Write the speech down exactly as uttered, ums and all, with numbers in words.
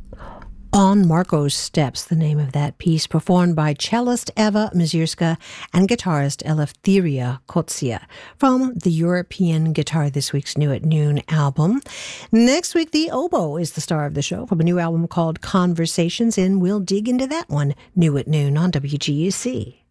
On Marco's Steps, the name of that piece, performed by cellist Eva Mazurska and guitarist Eleftheria Kotsia from the European Guitar This Week's New at Noon album. Next week, the oboe is the star of the show from a new album called Conversations, and we'll dig into that one new at noon on W G U C.